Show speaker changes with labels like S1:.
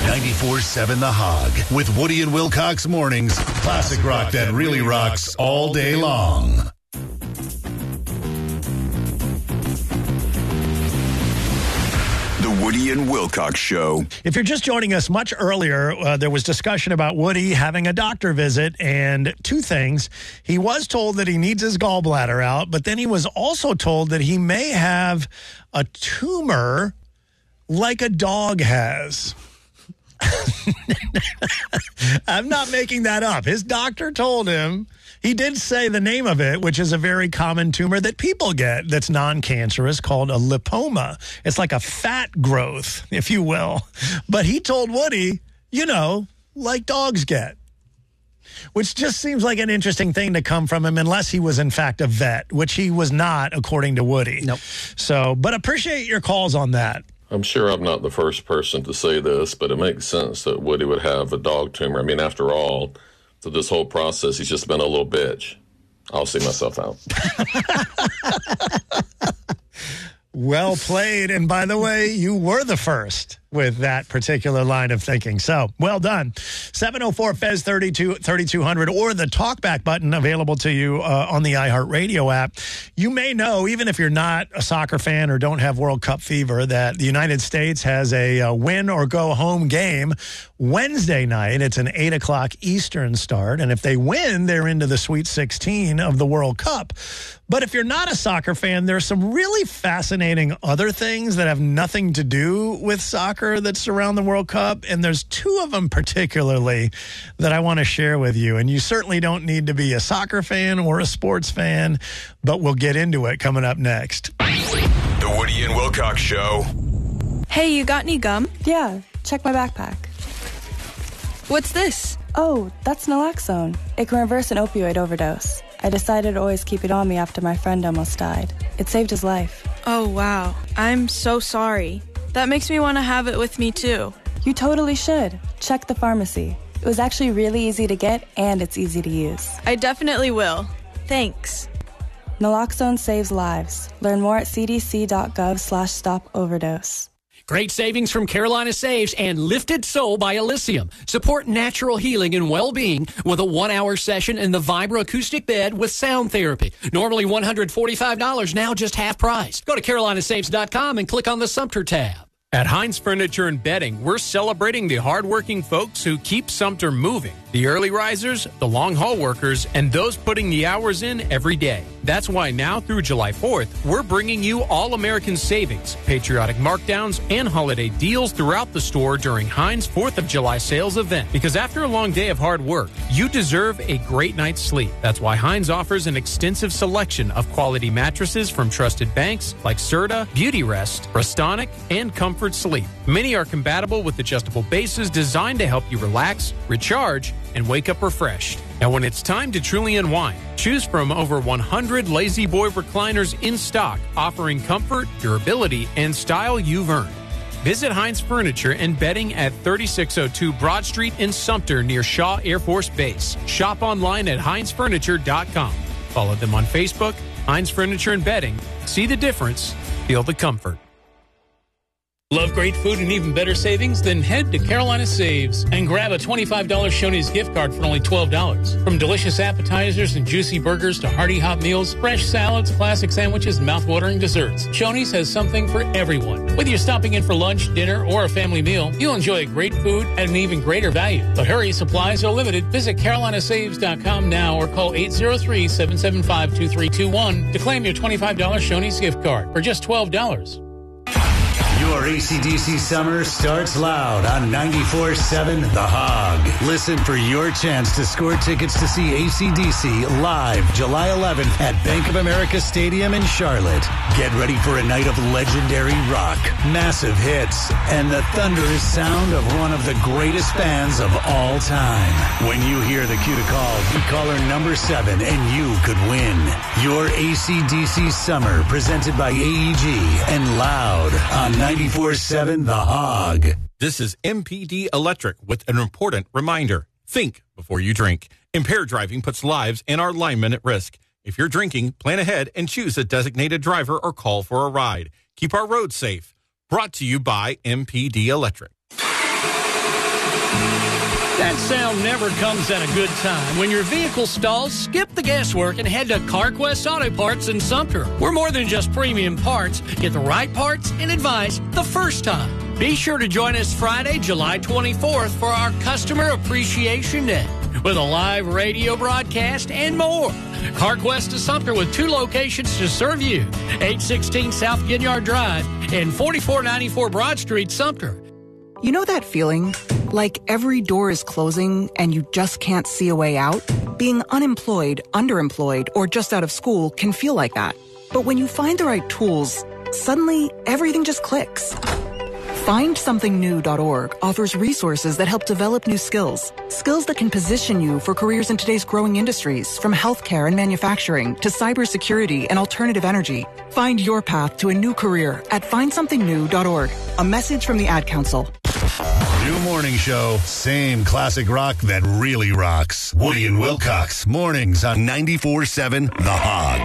S1: 94.7 The Hog with Woody and Wilcox mornings. Classic rock that really rocks all day long.
S2: The Woody and Wilcox Show.
S3: If you're just joining us, much earlier, there was discussion about Woody having a doctor visit, and two things. He was told that he needs his gallbladder out, but then he was also told that he may have a tumor like a dog has. I'm not making that up. His doctor told him. He did say the name of it, which is a very common tumor that people get that's non-cancerous called a lipoma. It's like a fat growth, if you will. But he told Woody, like dogs get, which just seems like an interesting thing to come from him unless he was, in fact, a vet, which he was not, according to Woody.
S4: Nope.
S3: So, but appreciate your calls on that.
S5: I'm sure I'm not the first person to say this, but it makes sense that Woody would have a dog tumor. I mean, after all, through this whole process, he's just been a little bitch. I'll see myself out.
S3: Well played. And by the way, you were the first with that particular line of thinking. So, well done. 704-FEZ-3200 or the talkback button available to you on the iHeartRadio app. You may know, even if you're not a soccer fan or don't have World Cup fever, that the United States has a win or go home game Wednesday night. It's an 8 o'clock Eastern start. And if they win, they're into the Sweet 16 of the World Cup. But if you're not a soccer fan, there's some really fascinating other things that have nothing to do with soccer that surround the World Cup. And there's two of them particularly that I want to share with you. And you certainly don't need to be a soccer fan or a sports fan, but we'll get into it coming up next.
S2: The Woody and Wilcox Show.
S6: Hey, you got any gum?
S7: Yeah, check my backpack.
S6: What's this?
S7: Oh, that's naloxone. It can reverse an opioid overdose. I decided to always keep it on me after my friend almost died. It saved his life.
S6: Oh, wow. I'm so sorry. That makes me want to have it with me, too.
S7: You totally should. Check the pharmacy. It was actually really easy to get, and it's easy to use.
S6: I definitely will. Thanks.
S7: Naloxone saves lives. Learn more at cdc.gov/stop-overdose.
S8: Great savings from Carolina Saves and Lifted Soul by Elysium. Support natural healing and well-being with a 1-hour session in the Vibra acoustic bed with sound therapy. Normally $145, now just half price. Go to carolinasaves.com and click on the Sumter tab.
S9: At Heinz Furniture and Bedding, we're celebrating the hardworking folks who keep Sumter moving. The early risers, the long haul workers, and those putting the hours in every day. That's why now through July 4th, we're bringing you all-American savings, patriotic markdowns, and holiday deals throughout the store during Heinz 4th of July sales event. Because after a long day of hard work, you deserve a great night's sleep. That's why Heinz offers an extensive selection of quality mattresses from trusted banks like Serta, Beautyrest, Restonic, and Comfort Sleep. Many are compatible with adjustable bases designed to help you relax, recharge, and wake up refreshed. Now, when it's time to truly unwind, choose from over 100 Lazy Boy recliners in stock, offering comfort, durability, and style you've earned. Visit Heinz Furniture and Bedding at 3602 Broad Street in Sumter near Shaw Air Force Base. Shop online at HeinzFurniture.com. Follow them on Facebook, Heinz Furniture and Bedding. See the difference. Feel the comfort.
S10: Love great food and even better savings? Then head to Carolina Saves and grab a $25 Shoney's gift card for only $12. From delicious appetizers and juicy burgers to hearty hot meals, fresh salads, classic sandwiches, and mouth-watering desserts, Shoney's has something for everyone. Whether you're stopping in for lunch, dinner, or a family meal, you'll enjoy great food at an even greater value. But hurry, supplies are limited. Visit CarolinaSaves.com now or call 803-775-2321 to claim your $25 Shoney's gift card for just $12.
S11: Your AC/DC summer starts loud on 94.7 The Hog. Listen for your chance to score tickets to see AC/DC live July 11th at Bank of America Stadium in Charlotte. Get ready for a night of legendary rock, massive hits, and the thunderous sound of one of the greatest bands of all time. When you hear the cue to call, be caller number 7 and you could win. Your AC/DC summer presented by AEG and Loud on 94.7 The Hog.
S9: This is MPD Electric with an important reminder. Think before you drink. Impaired driving puts lives and our linemen at risk. If you're drinking, plan ahead and choose a designated driver or call for a ride. Keep our roads safe. Brought to you by MPD Electric.
S8: That sound never comes at a good time. When your vehicle stalls, skip the guesswork and head to CarQuest Auto Parts in Sumter. We're more than just premium parts. Get the right parts and advice the first time. Be sure to join us Friday, July 24th for our Customer Appreciation Day with a live radio broadcast and more. CarQuest of Sumter with 2 locations to serve you. 816 South Ginyard Drive and 4494 Broad Street, Sumter.
S4: You know that feeling? Like every door is closing and you just can't see a way out? Being unemployed, underemployed, or just out of school can feel like that. But when you find the right tools, suddenly everything just clicks. FindSomethingNew.org offers resources that help develop new skills. Skills that can position you for careers in today's growing industries, from healthcare and manufacturing to cybersecurity and alternative energy. Find your path to a new career at FindSomethingNew.org. A message from the Ad Council.
S1: New morning show, same classic rock that really rocks. Woody and Wilcox, mornings on 94.7 The Hog.